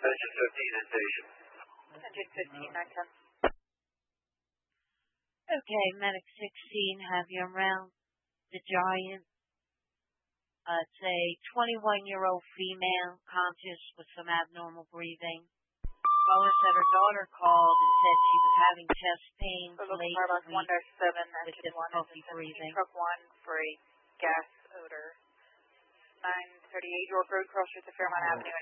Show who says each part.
Speaker 1: Engine 15 in station.
Speaker 2: Engine 15, 910.
Speaker 3: Okay, Medic 16, have you around the Giant. It's a 21-year-old female, conscious with some abnormal breathing. Caller said her daughter called and said she was having chest pains late in the week with difficulty breathing.
Speaker 2: Truck 1 for a gas odor. 938 York Road, cross streets of Fairmont Avenue.